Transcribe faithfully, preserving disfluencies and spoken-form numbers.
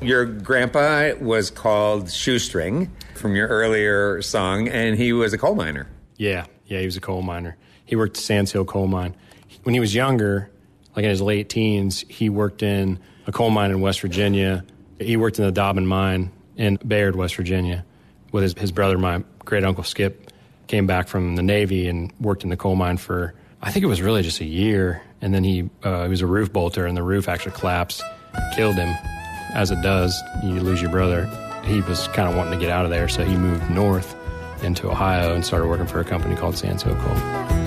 Your grandpa was called Shoestring from your earlier song, and he was a coal miner. Yeah, yeah, he was a coal miner. He worked at Sands Hill Coal Mine. When he was younger, like in his late teens, he worked in a coal mine in West Virginia. He worked in the Dobbin Mine in Bayard, West Virginia, with his, his brother. My great-uncle Skip came back from the Navy and worked in the coal mine for, I think it was really just a year, and then he, uh, he was a roof bolter, and the roof actually collapsed, killed him. As it does, you lose your brother. He was kind of wanting to get out of there, so he moved north into Ohio and started working for a company called Sands Hill Coal.